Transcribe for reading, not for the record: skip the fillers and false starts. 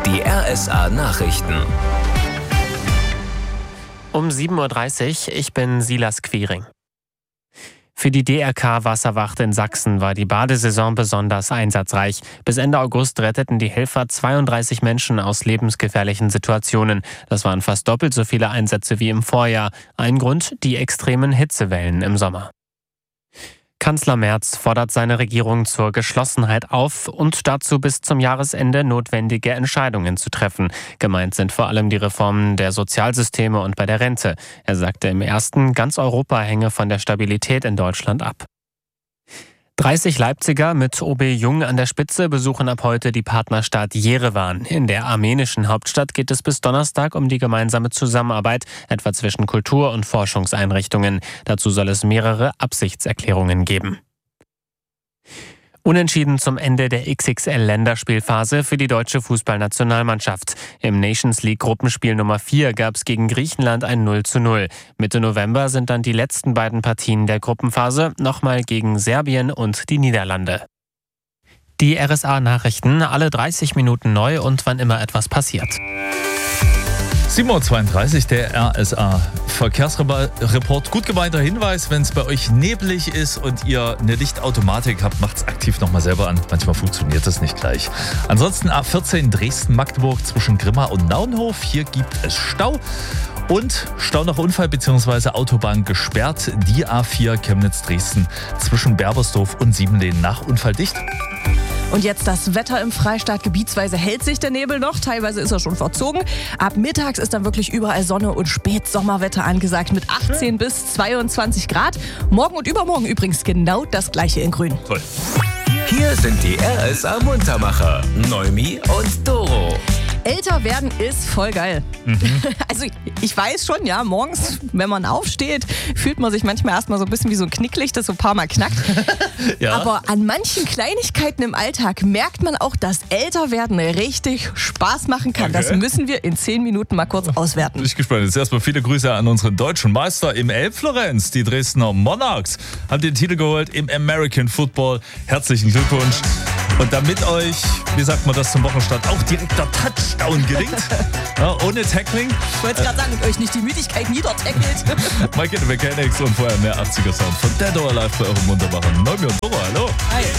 Die RSA Nachrichten. Um 7.30 Uhr, ich bin Silas Quiring. Für die DRK Wasserwacht in Sachsen war die Badesaison besonders einsatzreich. Bis Ende August retteten die Helfer 32 Menschen aus lebensgefährlichen Situationen. Das waren fast doppelt so viele Einsätze wie im Vorjahr. Ein Grund: die extremen Hitzewellen im Sommer. Kanzler Merz fordert seine Regierung zur Geschlossenheit auf und dazu, bis zum Jahresende notwendige Entscheidungen zu treffen. Gemeint sind vor allem die Reformen der Sozialsysteme und bei der Rente. Er sagte im ersten, ganz Europa hänge von der Stabilität in Deutschland ab. 30 Leipziger mit OB Jung an der Spitze besuchen ab heute die Partnerstadt Jerewan. In der armenischen Hauptstadt geht es bis Donnerstag um die gemeinsame Zusammenarbeit, etwa zwischen Kultur- und Forschungseinrichtungen. Dazu soll es mehrere Absichtserklärungen geben. Unentschieden zum Ende der XXL-Länderspielphase für die deutsche Fußballnationalmannschaft. Im Nations League Gruppenspiel Nummer 4 gab es gegen Griechenland ein 0:0. Mitte November sind dann die letzten beiden Partien der Gruppenphase, nochmal gegen Serbien und die Niederlande. Die RSA-Nachrichten, alle 30 Minuten neu und wann immer etwas passiert. 7.32 Uhr, der RSA-Verkehrsreport. Gut gemeinter Hinweis, wenn es bei euch neblig ist und ihr eine Lichtautomatik habt, macht es aktiv nochmal selber an. Manchmal funktioniert das nicht gleich. Ansonsten A14 Dresden-Magdeburg zwischen Grimma und Naunhof. Hier gibt es Stau. Und Stau nach Unfall bzw. Autobahn gesperrt. Die A4 Chemnitz-Dresden zwischen Berbersdorf und Siebenlehn nach Unfall dicht. Und jetzt das Wetter im Freistaat. Gebietsweise hält sich der Nebel noch, teilweise ist er schon verzogen. Ab mittags ist dann wirklich überall Sonne und Spätsommerwetter angesagt mit 18 bis 22 Grad. Morgen und übermorgen übrigens genau das gleiche in Grün. Toll. Hier sind die RSA Muntermacher, Noemi und Doro. Älter werden ist voll geil. Also ich weiß schon, ja, morgens, wenn man aufsteht, fühlt man sich manchmal erstmal so ein bisschen wie so ein Knicklicht, das so ein paar Mal knackt. Ja. Aber an manchen Kleinigkeiten im Alltag merkt man auch, dass Älterwerden richtig Spaß machen kann. Okay. Das müssen wir in 10 Minuten mal kurz auswerten. Bin ich gespannt. Jetzt erstmal viele Grüße an unseren deutschen Meister im Elbflorenz. Die Dresdner Monarchs haben den Titel geholt im American Football. Herzlichen Glückwunsch. Und damit euch, wie sagt man das zum Wochenstart, auch direkter Touchdown gelingt, ja, ohne Tackling. Ich wollte gerade sagen, und euch nicht die Müdigkeit niedertackelt. Mike in the Mechanics und vorher mehr 80er Sound von Dead or Alive bei eurem Muntermacher. Noemi und Doro, hallo. Hi.